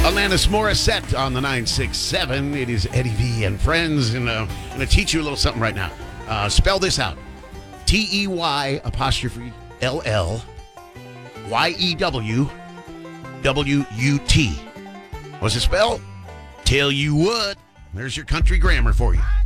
Alanis Morissette on the 967. It is Eddie V and friends, and I'm going to teach you a little something right now. Spell this out. Tey apostrophe LL YEWWUT. What's it spell? Tell you what. There's your country grammar for you.